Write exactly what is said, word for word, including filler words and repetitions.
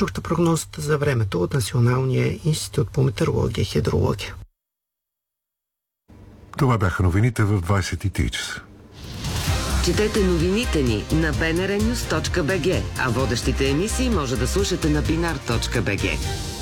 Чухте прогнозата за времето от Националния институт по метеорология и хидрология. Това бяха новините в двайсет и три часа. Четете новините ни на би ен ар нюс точка би джи, а водещите емисии може да слушате на бинар точка би джи.